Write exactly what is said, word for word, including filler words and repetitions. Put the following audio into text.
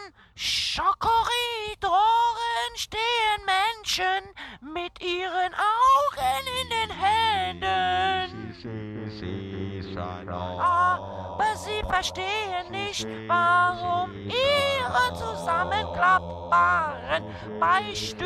Schokoritoren stehen Menschen mit ihren Augen in den Händen. Aber sie verstehen nicht, warum ihre zusammenklappbaren Beistühle